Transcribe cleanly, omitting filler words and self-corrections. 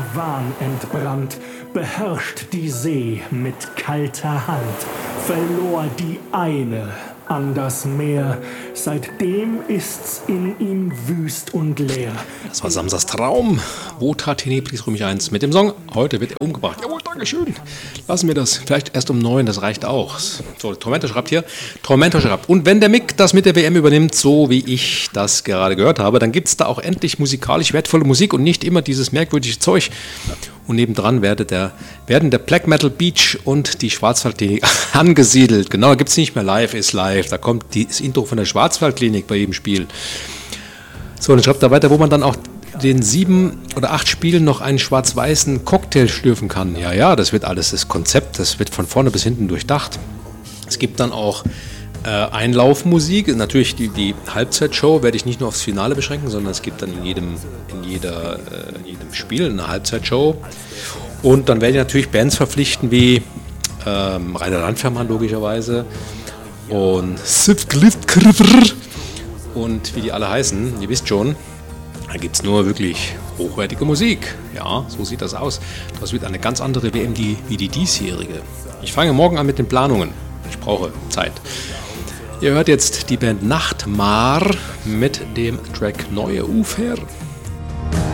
Wahn entbrannt, beherrscht die See mit kalter Hand, verlor die eine an das Meer, seitdem ist's in ihm wüst und leer. Das war Samsas Traum. Vota Tenebris Römisch 1 mit dem Song Heute wird er umgebracht. Jawohl, Dankeschön. Lassen wir das. Vielleicht erst um 9, das reicht auch. So, Tormento schreibt hier. Tormento schreibt. Und wenn der Mick das mit der WM übernimmt, so wie ich das gerade gehört habe, dann gibt's da auch endlich musikalisch wertvolle Musik und nicht immer dieses merkwürdige Zeug. Und nebendran werden der Black Metal Beach und die Schwarzwaldklinik angesiedelt. Genau, da gibt es nicht mehr Live is Live. Da kommt das Intro von der Schwarzwaldklinik bei jedem Spiel. So, dann schreibt er weiter, wo man dann auch den 7 oder 8 Spielen noch einen schwarz-weißen Cocktail schlürfen kann. Ja, das wird alles das Konzept, das wird von vorne bis hinten durchdacht. Es gibt dann auch Einlaufmusik. Natürlich die Halbzeitshow werde ich nicht nur aufs Finale beschränken, sondern es gibt dann in jedem Spiel eine Halbzeitshow. Und dann werde ich natürlich Bands verpflichten wie Rainer Landfermann logischerweise und und wie die alle heißen, ihr wisst schon, da gibt es nur wirklich hochwertige Musik. Ja, so sieht das aus. Das wird eine ganz andere WM wie die diesjährige. Ich fange morgen an mit den Planungen. Ich brauche Zeit. Ihr hört jetzt die Band Nachtmar mit dem Track Neue Ufer.